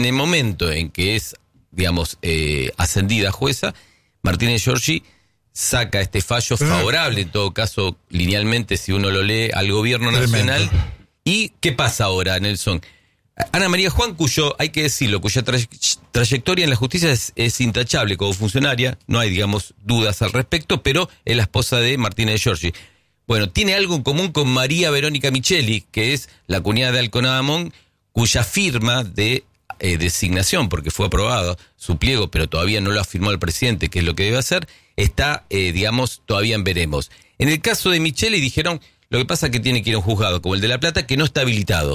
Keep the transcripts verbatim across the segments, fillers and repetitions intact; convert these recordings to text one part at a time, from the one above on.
En el momento en que es, digamos, eh, ascendida jueza, Martínez Giorgi saca este fallo favorable, en todo caso, linealmente, si uno lo lee, al gobierno nacional. Tremendo. ¿Y qué pasa ahora, Nelson? Ana María Juan, cuyo, hay que decirlo, cuya tra- trayectoria en la justicia es, es intachable como funcionaria, no hay, digamos, dudas al respecto, pero es la esposa de Martínez Giorgi. Bueno, tiene algo en común con María Verónica Micheli, que es la cuñada de Alconadamón, cuya firma de eh, designación, porque fue aprobado su pliego, pero todavía no lo ha firmado el presidente, que es lo que debe hacer, está, eh, digamos, todavía en veremos. En el caso de Micheli dijeron, lo que pasa es que tiene que ir a un juzgado como el de La Plata, que no está habilitado.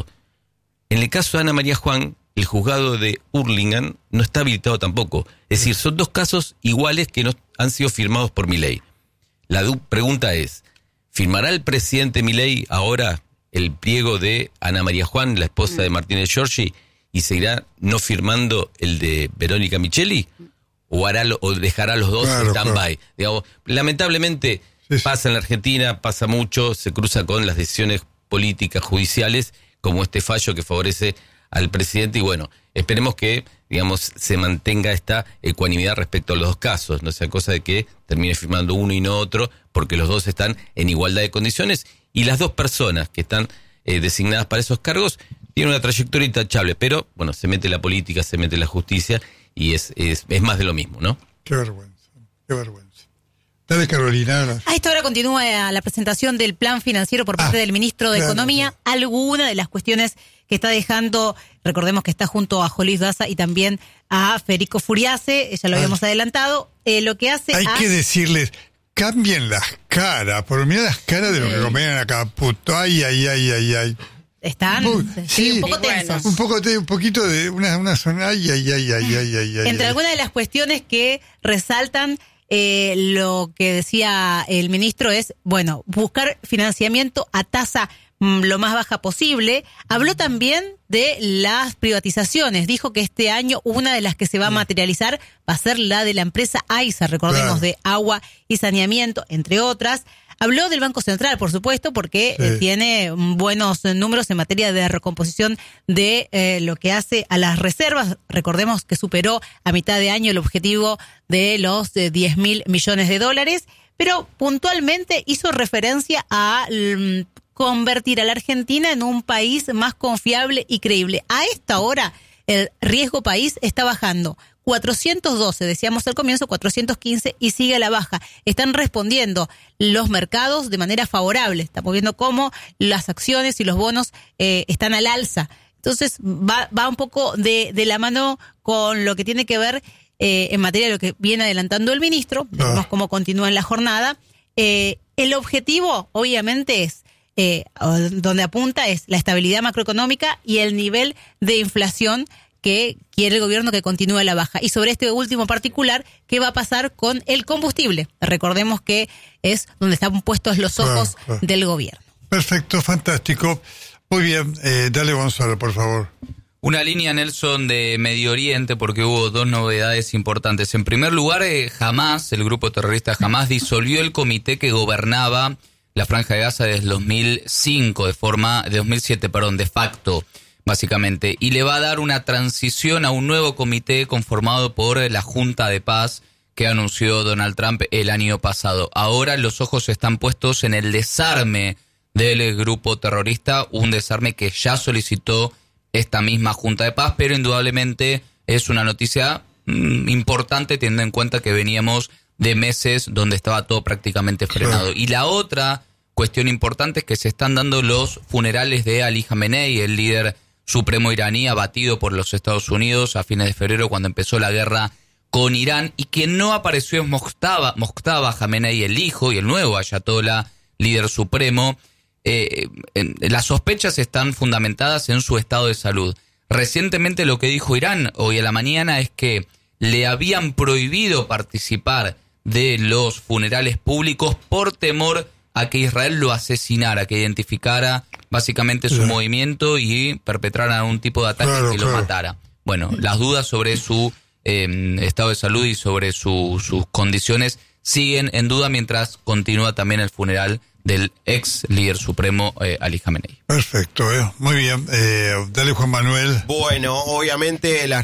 En el caso de Ana María Juan, el juzgado de Hurlingham no está habilitado tampoco. Es decir, son dos casos iguales que no han sido firmados por Milei. La du- pregunta es, ¿firmará el presidente Milei ahora el pliego de Ana María Juan, la esposa de Martínez Giorgi, y seguirá no firmando el de Verónica Micheli? ¿O hará lo, o dejará los dos claro, stand-by? Claro. Digamos, lamentablemente sí, sí. pasa en la Argentina, pasa mucho, se cruza con las decisiones políticas, judiciales, como este fallo que favorece al presidente, y bueno, esperemos que, digamos, se mantenga esta ecuanimidad respecto a los dos casos, no sea cosa de que termine firmando uno y no otro, porque los dos están en igualdad de condiciones, y las dos personas que están eh, designadas para esos cargos tienen una trayectoria intachable, pero, bueno, se mete la política, se mete la justicia, y es, es, es más de lo mismo, ¿no? Qué vergüenza, qué vergüenza. Dale, Carolina. A esta hora continúa la presentación del plan financiero por parte ah, del ministro de claro, Economía. Claro. Alguna de las cuestiones que está dejando, recordemos que está junto a Jolís Daza y también a Federico Furiase, ya lo Ay. habíamos adelantado, eh, lo que hace... Hay a... que decirles, cambien las caras, por mirar las caras de lo que comían acá, puto, ay, ay, ay, ay, ay. Están un, sí, sí, un poco tensos. Un poco, un poquito de una, una zona, ay, ay, ay, ay, ay, ay. Entre ay. algunas de las cuestiones que resaltan... Eh, lo que decía el ministro es, bueno, buscar financiamiento a tasa mm, lo más baja posible. Habló también de las privatizaciones. Dijo que este año una de las que se va a materializar va a ser la de la empresa AISA, recordemos, claro. de agua y saneamiento, entre otras. Habló del Banco Central, por supuesto, porque sí. eh, tiene buenos números en materia de recomposición de eh, lo que hace a las reservas. Recordemos que superó a mitad de año el objetivo de los eh, diez mil millones de dólares, pero puntualmente hizo referencia a mm, convertir a la Argentina en un país más confiable y creíble. A esta hora, el riesgo país está bajando. cuatrocientos doce, decíamos al comienzo, cuatrocientos quince, y sigue a la baja. Están respondiendo los mercados de manera favorable. Estamos viendo cómo las acciones y los bonos eh, están al alza. Entonces va, va un poco de, de la mano con lo que tiene que ver eh, en materia de lo que viene adelantando el ministro. Vemos ah. cómo continúa en la jornada. Eh, el objetivo, obviamente, es eh, donde apunta es la estabilidad macroeconómica y el nivel de inflación que quiere el gobierno que continúe a la baja. Y sobre este último particular, ¿qué va a pasar con el combustible? Recordemos que es donde están puestos los ojos claro, claro. del gobierno. Perfecto, fantástico. Muy bien, eh, dale Gonzalo, por favor. Una línea, Nelson, de Medio Oriente, porque hubo dos novedades importantes. En primer lugar, eh, Hamas, el grupo terrorista Hamas, disolvió el comité que gobernaba la Franja de Gaza desde dos mil cinco, de forma, de dos mil siete, perdón, de facto, básicamente, y le va a dar una transición a un nuevo comité conformado por la Junta de Paz que anunció Donald Trump el año pasado. Ahora los ojos están puestos en el desarme del grupo terrorista, un desarme que ya solicitó esta misma Junta de Paz, pero indudablemente es una noticia mmm, importante teniendo en cuenta que veníamos de meses donde estaba todo prácticamente frenado. Y la otra cuestión importante es que se están dando los funerales de Ali Khamenei, el líder supremo iraní abatido por los Estados Unidos a fines de febrero cuando empezó la guerra con Irán, y quien no apareció es Mojtaba, Mojtaba Khamenei, el hijo y el nuevo ayatolá, líder supremo. Eh, en, las sospechas están fundamentadas en su estado de salud. Recientemente lo que dijo Irán hoy a la mañana es que le habían prohibido participar de los funerales públicos por temor a que Israel lo asesinara, que identificara básicamente su sí. movimiento y perpetrara algún tipo de ataque claro, que claro. lo matara. Bueno, las dudas sobre su eh, estado de salud y sobre su, sus condiciones siguen en duda mientras continúa también el funeral del ex líder supremo eh, Ali Khamenei. Perfecto, eh. Muy bien. Eh, dale, Juan Manuel. Bueno, obviamente las